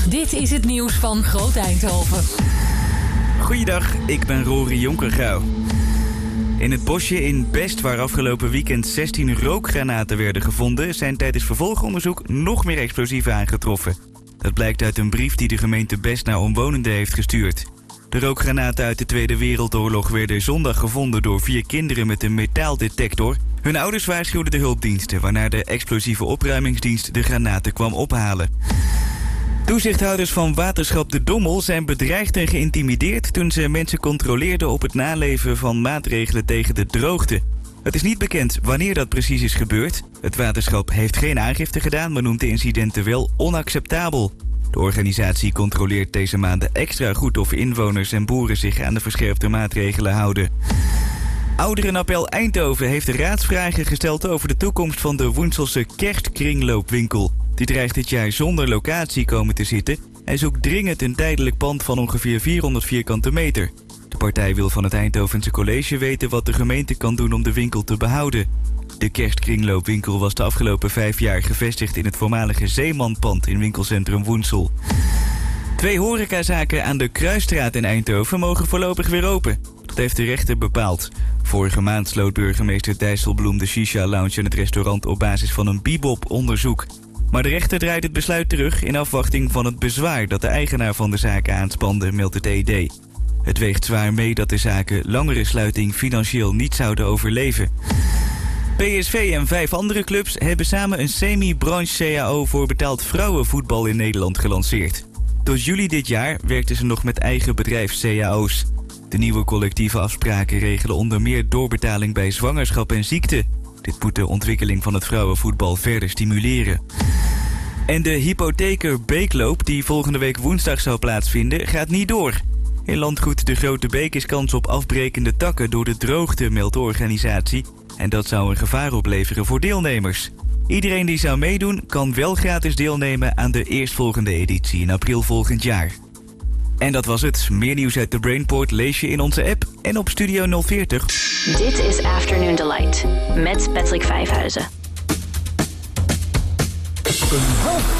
Dit is het nieuws van Groot Eindhoven. Goeiedag, ik ben Rory Jonkergouw. In het bosje in Best, waar afgelopen weekend 16 rookgranaten werden gevonden, zijn tijdens vervolgonderzoek nog meer explosieven aangetroffen. Dat blijkt uit een brief die de gemeente Best naar omwonenden heeft gestuurd. De rookgranaten uit de Tweede Wereldoorlog werden zondag gevonden door 4 kinderen met een metaaldetector. Hun ouders waarschuwden de hulpdiensten, waarna de explosieve opruimingsdienst de granaten kwam ophalen. Toezichthouders van waterschap De Dommel zijn bedreigd en geïntimideerd toen ze mensen controleerden op het naleven van maatregelen tegen de droogte. Het is niet bekend wanneer dat precies is gebeurd. Het waterschap heeft geen aangifte gedaan, maar noemt de incidenten wel onacceptabel. De organisatie controleert deze maanden extra goed of inwoners en boeren zich aan de verscherpte maatregelen houden. Ouderenappel Eindhoven heeft raadsvragen gesteld over de toekomst van de Woenselse kerstkringloopwinkel. Die dreigt dit jaar zonder locatie komen te zitten en zoekt dringend een tijdelijk pand van ongeveer 400 vierkante meter. De partij wil van het Eindhovense college weten wat de gemeente kan doen om de winkel te behouden. De kerstkringloopwinkel was de afgelopen 5 jaar gevestigd in het voormalige Zeemanpand in winkelcentrum Woensel. 2 horecazaken aan de Kruisstraat in Eindhoven mogen voorlopig weer open. Dat heeft de rechter bepaald. Vorige maand sloot burgemeester Dijsselbloem de Shisha-lounge en het restaurant op basis van een bibop-onderzoek. Maar de rechter draait het besluit terug in afwachting van het bezwaar dat de eigenaar van de zaken aanspande, meldt het ED. Het weegt zwaar mee dat de zaken langere sluiting financieel niet zouden overleven. PSV en 5 andere clubs hebben samen een semi-branche-CAO voor betaald vrouwenvoetbal in Nederland gelanceerd. Tot juli dit jaar werkten ze nog met eigen bedrijfs-CAO's. De nieuwe collectieve afspraken regelen onder meer doorbetaling bij zwangerschap en ziekte. Dit moet de ontwikkeling van het vrouwenvoetbal verder stimuleren. En de hypotheker Beekloop, die volgende week woensdag zou plaatsvinden, gaat niet door. In landgoed De Grote Beek is kans op afbrekende takken door de droogte, meldt de organisatie. En dat zou een gevaar opleveren voor deelnemers. Iedereen die zou meedoen kan wel gratis deelnemen aan de eerstvolgende editie in april volgend jaar. En dat was het. Meer nieuws uit de Brainport lees je in onze app en op Studio 040. Dit is Afternoon Delight met Patrick Vijfhuizen.